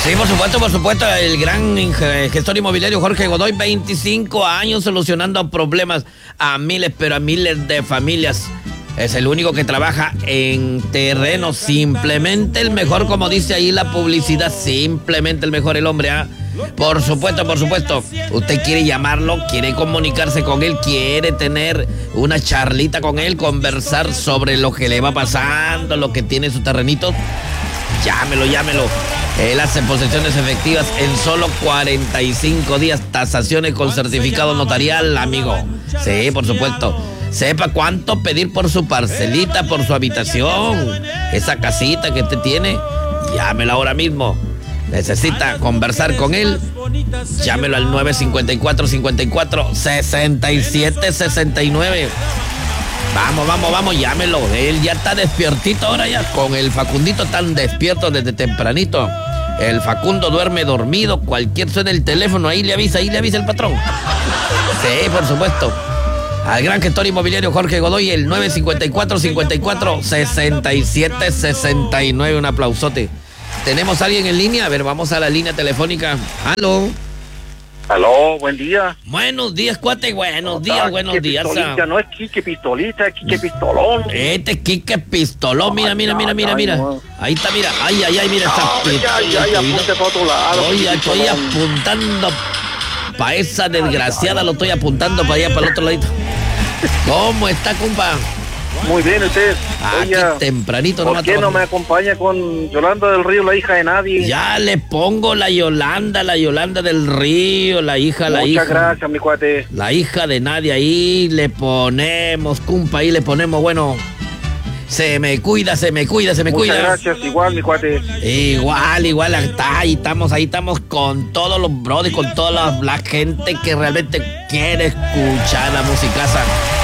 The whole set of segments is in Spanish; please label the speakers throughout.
Speaker 1: Sí, por supuesto, el gran gestor inmobiliario Jorge Godoy, 25 años solucionando problemas a miles, pero a miles de familias. Es el único que trabaja en terreno, simplemente el mejor, como dice ahí la publicidad, simplemente el mejor, el hombre, ¿ah? Por supuesto. Usted quiere llamarlo, quiere comunicarse con él, quiere tener una charlita con él, conversar sobre lo que le va pasando, lo que tiene su terrenito. Llámelo. Él hace posesiones efectivas en solo 45 días. Tasaciones con certificado notarial, amigo. Sí, por supuesto. Sepa cuánto pedir por su parcelita, por su habitación. Esa casita que usted tiene, llámelo ahora mismo. Necesita conversar con él, llámelo al 954-54-6769. Vamos, llámelo. Él ya está despiertito ahora ya. Con el Facundito tan despierto desde tempranito. El Facundo duerme dormido. Cualquier suena el teléfono, ahí le avisa el patrón. Sí, por supuesto. Al gran gestor inmobiliario Jorge Godoy, el 954-54-6769. Un aplausote. ¿Tenemos a alguien en línea? A ver, vamos a la línea telefónica. ¡Aló!
Speaker 2: Aló, buen día.
Speaker 1: Buenos días, cuate, buenos días.
Speaker 2: Pistolita, no es Quique Pistolita, es Quique Pistolón.
Speaker 1: Este es Quique Pistolón, mira. Ahí está, mira. Ay, mira, está
Speaker 2: apunte para otro lado.
Speaker 1: Estoy apuntando para esa desgraciada, lo estoy apuntando para allá, para el otro ladito. ¿Cómo está, compa?
Speaker 2: Muy bien, usted.
Speaker 1: Aquí tempranito.
Speaker 2: ¿Por qué no me acompaña con Yolanda del Río, la hija de nadie?
Speaker 1: Ya le pongo la Yolanda del Río, la hija.
Speaker 2: Muchas gracias, mi cuate.
Speaker 1: La hija de nadie, ahí le ponemos, compa, ahí le ponemos, bueno. Se me cuida.
Speaker 2: Muchas gracias, igual, mi cuate.
Speaker 1: Igual, ahí estamos con todos los brothers, con toda la gente que realmente quiere escuchar la musicaza.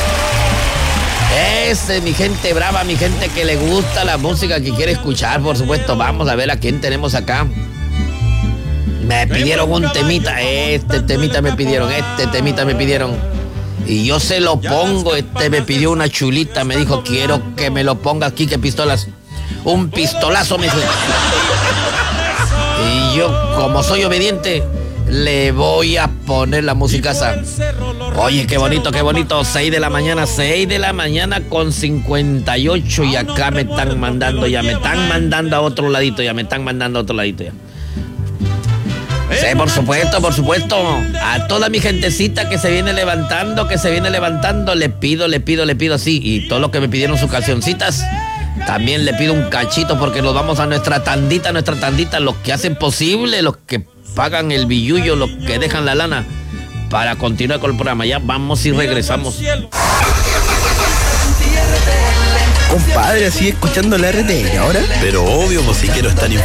Speaker 1: Mi gente brava, mi gente que le gusta la música, que quiere escuchar, por supuesto. Vamos a ver a quién tenemos acá. Me pidieron un temita, este temita me pidieron. Y yo se lo pongo, me pidió una chulita, me dijo, quiero que me lo ponga aquí, que pistolas. Un pistolazo, me dijo. Y yo, como soy obediente, le voy a poner la musicaza. Oye, qué bonito, 6 de la mañana con 58, y acá me están mandando a otro ladito ya. Sí, por supuesto. A toda mi gentecita que se viene levantando, le pido así. Y todos los que me pidieron sus cancioncitas, también le pido un cachito, porque nos vamos a nuestra tandita, los que hacen posible, los que pagan el billullo, los que dejan la lana para continuar con el programa. Ya vamos y regresamos.
Speaker 3: Compadre, ¿sigue escuchando la RTL ahora?
Speaker 4: Pero obvio, pues si quiero estar